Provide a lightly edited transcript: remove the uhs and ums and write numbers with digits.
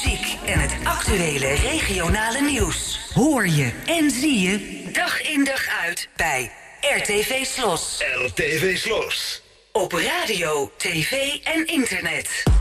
Muziek en het actuele regionale nieuws. Hoor je en zie je dag in dag uit bij RTV Slos. RTV Slos. Op radio, tv en internet.